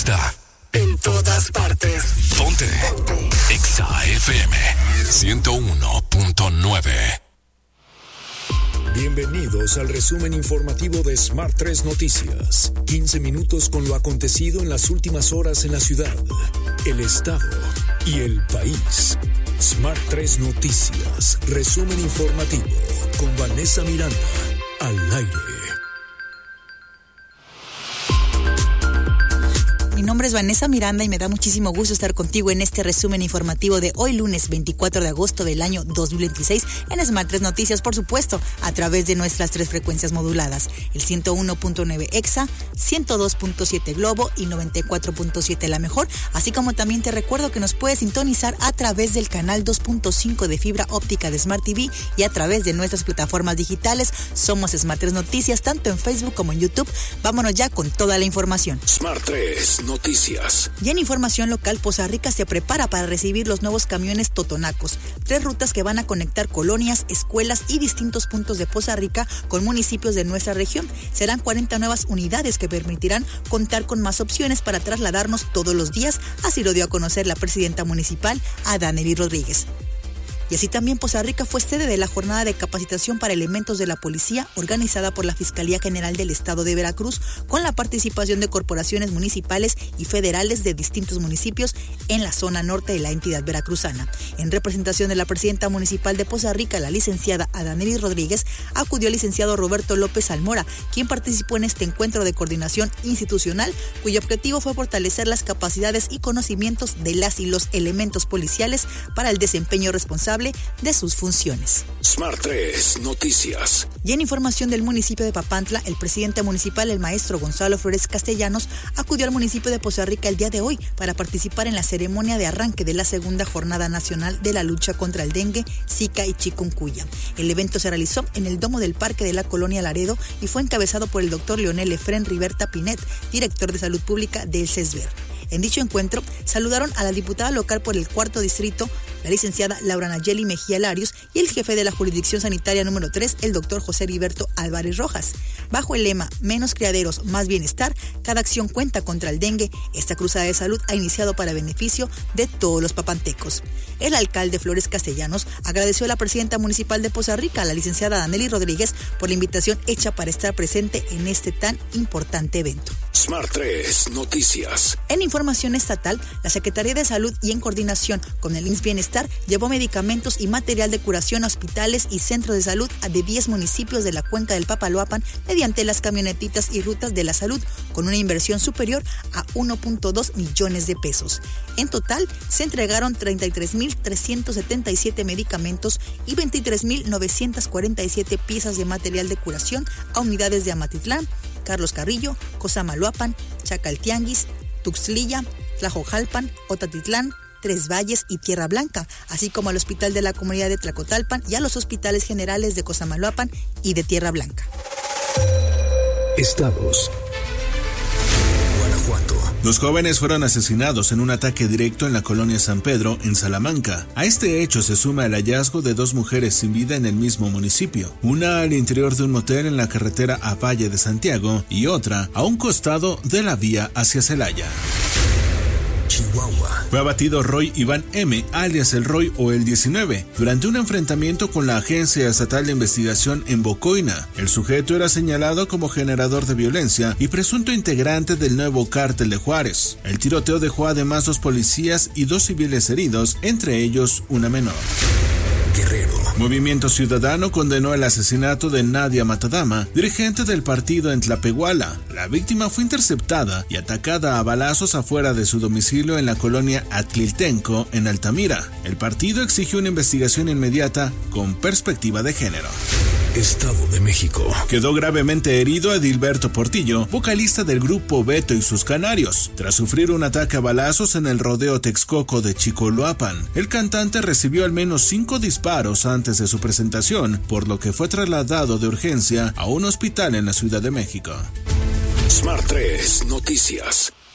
está en todas partes. Ponte. Exa FM 101.9. Bienvenidos al resumen informativo de Smart 3 Noticias. 15 minutos con lo acontecido en las últimas horas en la ciudad, el estado y el país. Smart 3 Noticias, resumen informativo con Vanessa Miranda, al aire. Mi nombre es Vanessa Miranda y me da muchísimo gusto estar contigo en este resumen informativo de hoy lunes 24 de agosto del año 2026 en Smart 3 Noticias, por supuesto, a través de nuestras 3 frecuencias moduladas, el 101.9 Exa, 102.7 Globo y 94.7 La Mejor, así como también te recuerdo que nos puedes sintonizar a través del canal 2.5 de fibra óptica de Smart TV y a través de nuestras plataformas digitales. Somos Smart 3 Noticias, tanto en Facebook como en YouTube. Vámonos ya con toda la información. Smart 3 Noticias. Y en información local, Poza Rica se prepara para recibir los nuevos camiones Totonacos, 3 rutas que van a conectar colonias, escuelas y distintos puntos de Poza Rica con municipios de nuestra región. Serán 40 nuevas unidades que permitirán contar con más opciones para trasladarnos todos los días, así lo dio a conocer la presidenta municipal, Adanely Rodríguez. Y así también Poza Rica fue sede de la jornada de capacitación para elementos de la policía organizada por la Fiscalía General del Estado de Veracruz, con la participación de corporaciones municipales y federales de distintos municipios en la zona norte de la entidad veracruzana. En representación de la presidenta municipal de Poza Rica, la licenciada Adanely Rodríguez, acudió el licenciado Roberto López Almora, quien participó en este encuentro de coordinación institucional, cuyo objetivo fue fortalecer las capacidades y conocimientos de las y los elementos policiales para el desempeño responsable de sus funciones. Smart 3 Noticias. Y en información del municipio de Papantla, el presidente municipal, el maestro Gonzalo Flores Castellanos, acudió al municipio de Poza Rica el día de hoy para participar en la ceremonia de arranque de la segunda jornada nacional de la lucha contra el dengue, zika y chikungunya. El evento se realizó en el domo del Parque de la Colonia Laredo y fue encabezado por el doctor Leonel Efrén Riberta Pinet, director de Salud Pública del CESBER. En dicho encuentro, saludaron a la diputada local por el 4º distrito, la licenciada Laura Nayeli Mejía Larios, y el jefe de la jurisdicción sanitaria número 3, el doctor José Heriberto Álvarez Rojas. Bajo el lema "Menos criaderos, más bienestar", cada acción cuenta contra el dengue. Esta cruzada de salud ha iniciado para beneficio de todos los papantecos. El alcalde Flores Castellanos agradeció a la presidenta municipal de Poza Rica, la licenciada Adanely Rodríguez, por la invitación hecha para estar presente en este tan importante evento. Smart 3 Noticias. En información estatal, la Secretaría de Salud y en coordinación con el IMSS Bienestar llevó medicamentos y material de curación a hospitales y centros de salud de 10 municipios de la cuenca del Papaloapan mediante las camionetitas y rutas de la salud, con una inversión superior a 1.2 millones de pesos. En total, se entregaron 33.377 medicamentos y 23.947 piezas de material de curación a unidades de Amatitlán, Carlos Carrillo, Cosamaloapan, Chacaltianguis, Tuxtla, Tlajojalpan, Otatitlán, Tres Valles y Tierra Blanca, así como al Hospital de la Comunidad de Tlacotalpan y a los hospitales generales de Cosamaloapan y de Tierra Blanca. Estados. Guanajuato. 2 jóvenes fueron asesinados en un ataque directo en la colonia San Pedro, en Salamanca. A este hecho se suma el hallazgo de 2 mujeres sin vida en el mismo municipio, una al interior de un motel en la carretera a Valle de Santiago y otra a un costado de la vía hacia Celaya. Chihuahua. Fue abatido Roy Iván M., alias El Roy o El 19, durante un enfrentamiento con la Agencia Estatal de Investigación en Bocoina. El sujeto era señalado como generador de violencia y presunto integrante del nuevo cártel de Juárez. El tiroteo dejó además 2 policías y 2 civiles heridos, entre ellos una menor. Guerrero. Movimiento Ciudadano condenó el asesinato de Nadia Matadama, dirigente del partido en Tlapehuala. La víctima fue interceptada y atacada a balazos afuera de su domicilio en la colonia Atliltenco, en Altamira. El partido exigió una investigación inmediata con perspectiva de género. Estado de México. Quedó gravemente herido Edilberto Portillo, vocalista del grupo Beto y sus Canarios, tras sufrir un ataque a balazos en el rodeo Texcoco de Chicoloapan. El cantante recibió al menos 5 disparos antes de su presentación, por lo que fue trasladado de urgencia a un hospital en la Ciudad de México. Smart 3 Noticias.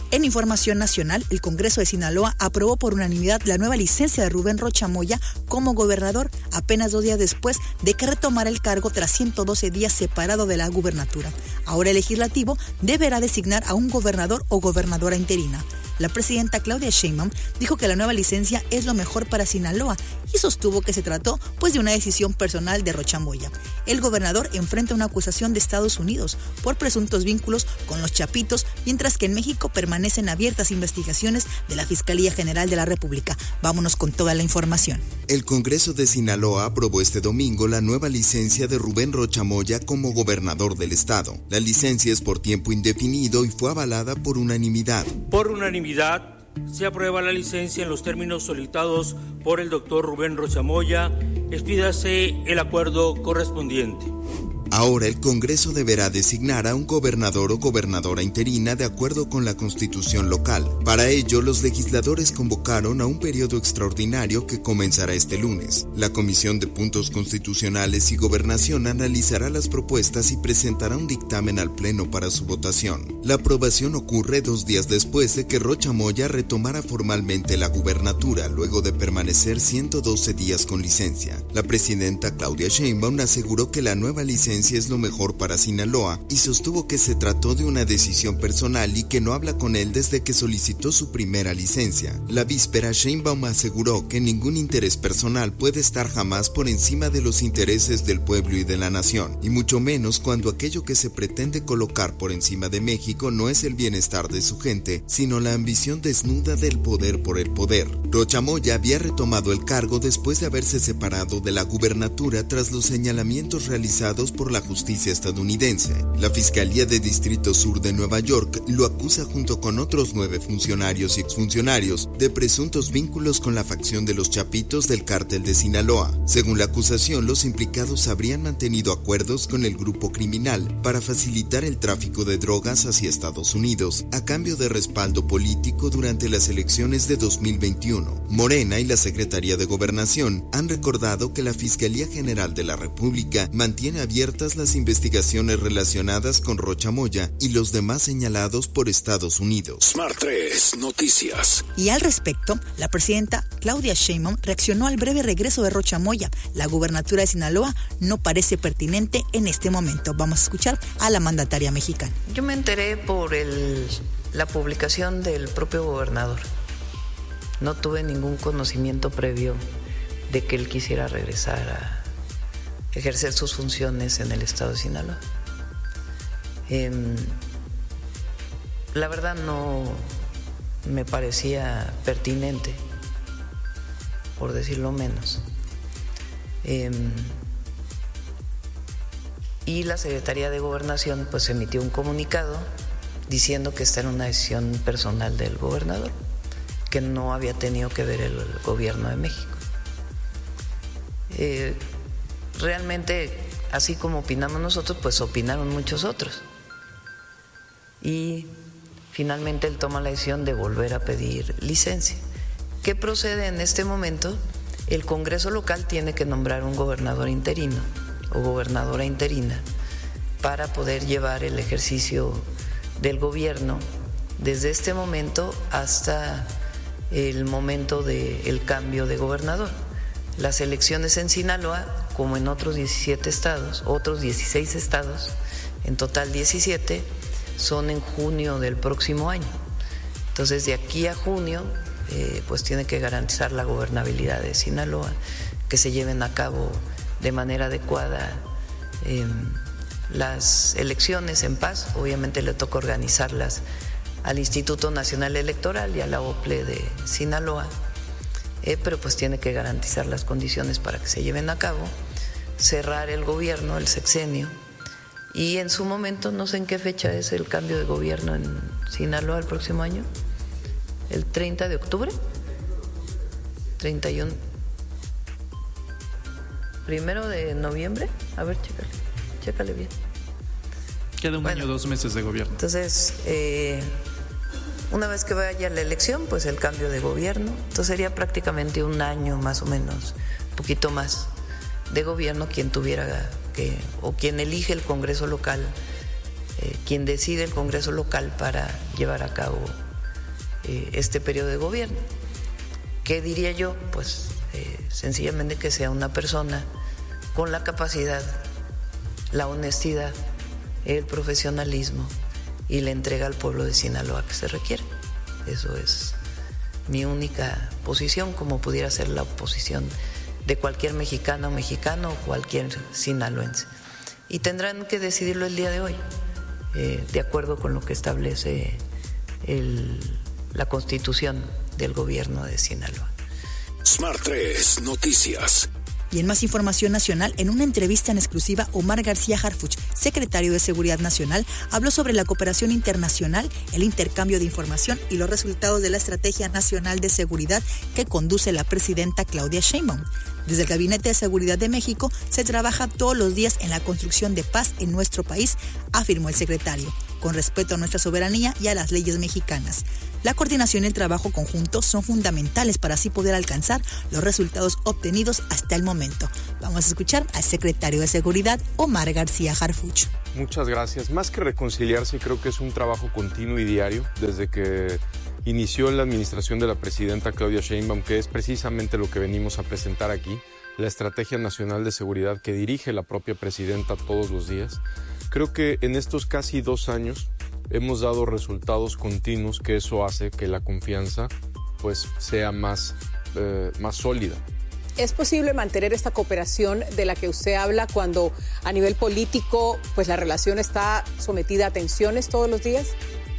En información nacional, el Congreso de Sinaloa aprobó por unanimidad la nueva licencia de Rubén Rocha Moya como gobernador, apenas 2 días después de que retomara el cargo tras 112 días separado de la gubernatura. Ahora el legislativo deberá designar a un gobernador o gobernadora interina. La presidenta Claudia Sheinbaum dijo que la nueva licencia es lo mejor para Sinaloa y sostuvo que se trató de una decisión personal de Rocha Moya. El gobernador enfrenta una acusación de Estados Unidos por presuntos vínculos con los Chapitos, mientras que en México permanecen abiertas investigaciones de la Fiscalía General de la República. Vámonos con toda la información. El Congreso de Sinaloa aprobó este domingo la nueva licencia de Rubén Rocha Moya como gobernador del estado. La licencia es por tiempo indefinido y fue avalada por unanimidad. Por unanimidad se aprueba la licencia en los términos solicitados por el doctor Rubén Rocha Moya. Expídase el acuerdo correspondiente. Ahora el Congreso deberá designar a un gobernador o gobernadora interina de acuerdo con la Constitución local. Para ello, los legisladores convocaron a un periodo extraordinario que comenzará este lunes. La Comisión de Puntos Constitucionales y Gobernación analizará las propuestas y presentará un dictamen al Pleno para su votación. La aprobación ocurre 2 días después de que Rocha Moya retomara formalmente la gubernatura, luego de permanecer 112 días con licencia. La presidenta Claudia Sheinbaum aseguró que la nueva licencia es lo mejor para Sinaloa y sostuvo que se trató de una decisión personal y que no habla con él desde que solicitó su primera licencia. La víspera, Sheinbaum aseguró que ningún interés personal puede estar jamás por encima de los intereses del pueblo y de la nación, y mucho menos cuando aquello que se pretende colocar por encima de México no es el bienestar de su gente, sino la ambición desnuda del poder por el poder. Rocha Moya había retomado el cargo después de haberse separado de la gubernatura tras los señalamientos realizados por la justicia estadounidense. La Fiscalía de Distrito Sur de Nueva York lo acusa junto con otros 9 funcionarios y exfuncionarios de presuntos vínculos con la facción de los Chapitos del Cártel de Sinaloa. Según la acusación, los implicados habrían mantenido acuerdos con el grupo criminal para facilitar el tráfico de drogas hacia Estados Unidos a cambio de respaldo político durante las elecciones de 2021. Morena y la Secretaría de Gobernación han recordado que la Fiscalía General de la República mantiene abiertas las investigaciones relacionadas con Rocha Moya y los demás señalados por Estados Unidos. Smart 3 Noticias. Y al respecto, la presidenta Claudia Sheinbaum reaccionó al breve regreso de Rocha Moya. La gubernatura de Sinaloa no parece pertinente en este momento. Vamos a escuchar a la mandataria mexicana. Yo me enteré por la publicación del propio gobernador. No tuve ningún conocimiento previo de que él quisiera regresar a ejercer sus funciones en el estado de Sinaloa. La verdad no me parecía pertinente, por decirlo menos. Y la Secretaría de Gobernación pues emitió un comunicado diciendo que esta era una decisión personal del gobernador, que no había tenido que ver el gobierno de México. Realmente, así como opinamos nosotros, pues opinaron muchos otros. Y finalmente él toma la decisión de volver a pedir licencia. ¿Qué procede en este momento? El Congreso local tiene que nombrar un gobernador interino o gobernadora interina para poder llevar el ejercicio del gobierno desde este momento hasta el momento del cambio de gobernador. Las elecciones en Sinaloa, como en otros 17 estados, otros 16 estados, en total 17, son en junio del próximo año. Entonces, de aquí a junio, pues tiene que garantizar la gobernabilidad de Sinaloa, que se lleven a cabo de manera adecuada las elecciones en paz. Obviamente le toca organizarlas al Instituto Nacional Electoral y a la OPLE de Sinaloa, pero pues tiene que garantizar las condiciones para que se lleven a cabo, cerrar el gobierno, el sexenio, y en su momento, no sé en qué fecha es el cambio de gobierno en Sinaloa el próximo año, el 30 de octubre, 31, 1 de noviembre, a ver, chécale bien. Queda un año, 2 meses de gobierno. Entonces, una vez que vaya la elección, pues el cambio de gobierno, entonces sería prácticamente un año más o menos, un poquito más de gobierno quien tuviera que, o quien elige el Congreso local, quien decide el Congreso local para llevar a cabo este periodo de gobierno. ¿Qué diría yo? Pues sencillamente que sea una persona con la capacidad, la honestidad, el profesionalismo y la entrega al pueblo de Sinaloa que se requiere. Eso es mi única posición, como pudiera ser la posición de cualquier mexicana o mexicano o cualquier sinaloense. Y tendrán que decidirlo el día de hoy, de acuerdo con lo que establece la Constitución del gobierno de Sinaloa. Smart 3 Noticias. Y en más información nacional, en una entrevista en exclusiva, Omar García Harfuch, secretario de Seguridad Nacional, habló sobre la cooperación internacional, el intercambio de información y los resultados de la Estrategia Nacional de Seguridad que conduce la presidenta Claudia Sheinbaum. Desde el Gabinete de Seguridad de México se trabaja todos los días en la construcción de paz en nuestro país, afirmó el secretario, con respeto a nuestra soberanía y a las leyes mexicanas. La coordinación y el trabajo conjunto son fundamentales para así poder alcanzar los resultados obtenidos hasta el momento. Vamos a escuchar al secretario de Seguridad, Omar García Harfuch. Muchas gracias. Más que reconciliarse, creo que es un trabajo continuo y diario desde que inició la administración de la presidenta Claudia Sheinbaum, que es precisamente lo que venimos a presentar aquí, la Estrategia Nacional de Seguridad que dirige la propia presidenta todos los días. Creo que en estos casi 2 años hemos dado resultados continuos, que eso hace que la confianza pues sea más sólida. ¿Es posible mantener esta cooperación de la que usted habla cuando a nivel político pues la relación está sometida a tensiones todos los días?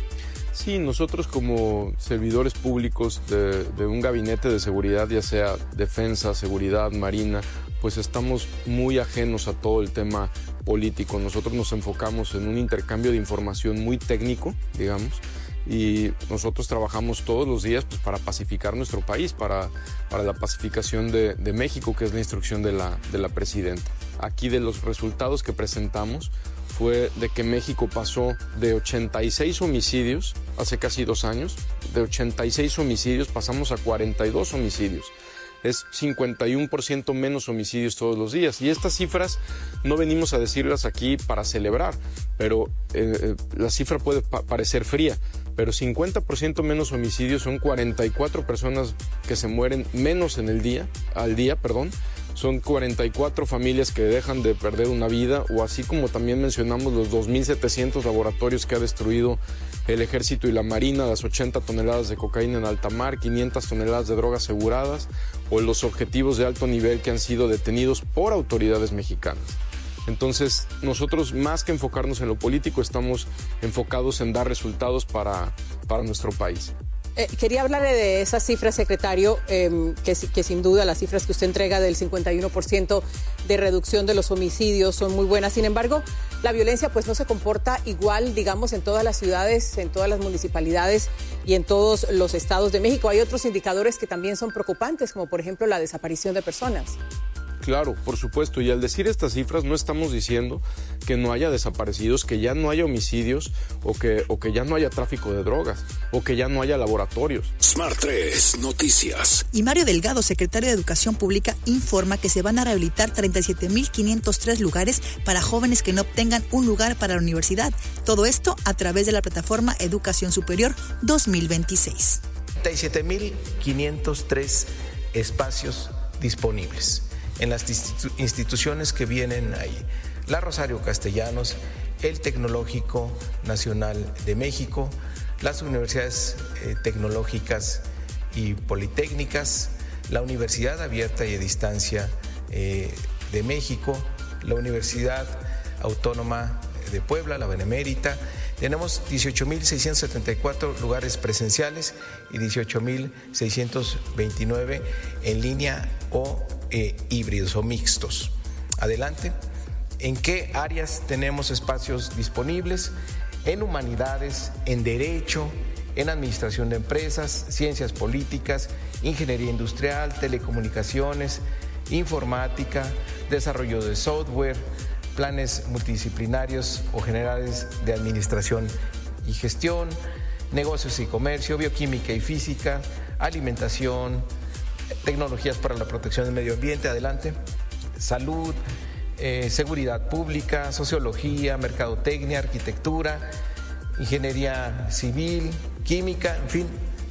Sí, nosotros como servidores públicos de un gabinete de seguridad, ya sea defensa, seguridad, marina, pues estamos muy ajenos a todo el tema político. Nosotros nos enfocamos en un intercambio de información muy técnico, digamos, y nosotros trabajamos todos los días pues, para pacificar nuestro país, para la pacificación de México, que es la instrucción de la presidenta. Aquí de los resultados que presentamos fue de que México pasó de 86 homicidios hace casi 2 años, de 86 homicidios pasamos a 42 homicidios. Es 51% menos homicidios todos los días. Y estas cifras no venimos a decirlas aquí para celebrar, pero la cifra puede parecer fría, pero 50% menos homicidios son 44 personas que se mueren menos al día, son 44 familias que dejan de perder una vida, o así como también mencionamos los 2.700 laboratorios que ha destruido el Ejército y la Marina, las 80 toneladas de cocaína en alta mar, 500 toneladas de drogas aseguradas, o los objetivos de alto nivel que han sido detenidos por autoridades mexicanas. Entonces, nosotros más que enfocarnos en lo político, estamos enfocados en dar resultados para nuestro país. Quería hablarle de esas cifras, secretario, que sin duda las cifras que usted entrega del 51% de reducción de los homicidios son muy buenas. Sin embargo, la violencia pues no se comporta igual, digamos, en todas las ciudades, en todas las municipalidades y en todos los estados de México. Hay otros indicadores que también son preocupantes, como por ejemplo la desaparición de personas. Claro, por supuesto, y al decir estas cifras no estamos diciendo que no haya desaparecidos, que ya no haya homicidios o que ya no haya tráfico de drogas o que ya no haya laboratorios. Smart 3 Noticias. Y Mario Delgado, secretario de Educación Pública, informa que se van a rehabilitar 37.503 lugares para jóvenes que no obtengan un lugar para la universidad. Todo esto a través de la plataforma Educación Superior 2026. 37.503 espacios disponibles en las instituciones que vienen ahí. La Rosario Castellanos, el Tecnológico Nacional de México, las universidades tecnológicas y politécnicas, la Universidad Abierta y a Distancia de México, la Universidad Autónoma de Puebla, la Benemérita. Tenemos 18.674 lugares presenciales y 18.629 en línea o híbridos o mixtos. Adelante. ¿En qué áreas tenemos espacios disponibles? En humanidades, en derecho, en administración de empresas, ciencias políticas, ingeniería industrial, telecomunicaciones, informática, desarrollo de software, planes multidisciplinarios o generales de administración y gestión, negocios y comercio, bioquímica y física, alimentación, tecnologías para la protección del medio ambiente, adelante, salud, seguridad pública, sociología, mercadotecnia, arquitectura, ingeniería civil, química, en fin,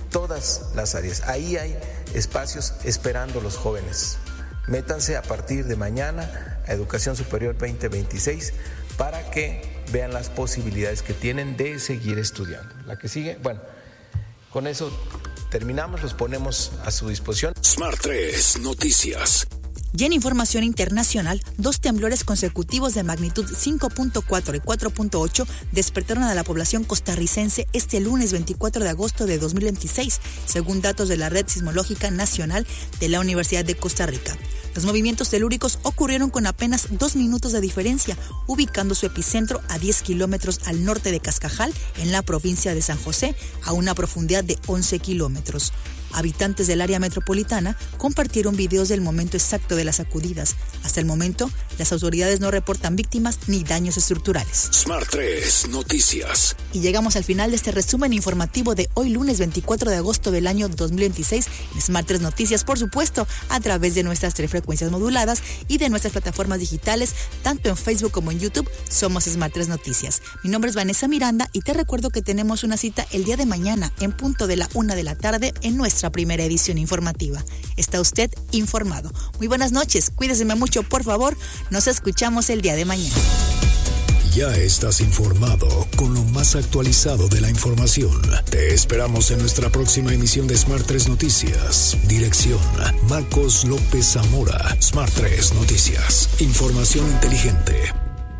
todas las áreas. Ahí hay espacios esperando los jóvenes. Métanse a partir de mañana a Educación Superior 2026 para que vean las posibilidades que tienen de seguir estudiando. La que sigue, bueno, con eso terminamos, los ponemos a su disposición. Smart 3 Noticias. Y en información internacional, 2 temblores consecutivos de magnitud 5.4 y 4.8 despertaron a la población costarricense este lunes 24 de agosto de 2026, según datos de la Red Sismológica Nacional de la Universidad de Costa Rica. Los movimientos telúricos ocurrieron con apenas 2 minutos de diferencia, ubicando su epicentro a 10 kilómetros al norte de Cascajal, en la provincia de San José, a una profundidad de 11 kilómetros. Habitantes del área metropolitana compartieron videos del momento exacto de las sacudidas. Hasta el momento, las autoridades no reportan víctimas ni daños estructurales. Smart 3 Noticias. Y llegamos al final de este resumen informativo de hoy lunes 24 de agosto del año 2026 en Smart 3 Noticias, por supuesto, a través de nuestras 3 frecuencias moduladas y de nuestras plataformas digitales, tanto en Facebook como en YouTube. Somos Smart 3 Noticias. Mi nombre es Vanessa Miranda y te recuerdo que tenemos una cita el día de mañana en punto de la 1 de la tarde en nuestra primera edición informativa. Está usted informado. Muy buenas noches, cuídese mucho, por favor. Nos escuchamos el día de mañana. Ya estás informado con lo más actualizado de la información. Te esperamos en nuestra próxima emisión de Smart 3 Noticias. Dirección: Marcos López Zamora. Smart 3 Noticias. Información inteligente.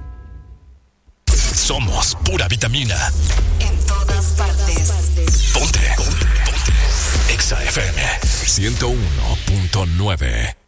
Somos pura vitamina. En todas partes. Ponte. Exa FM 101.9.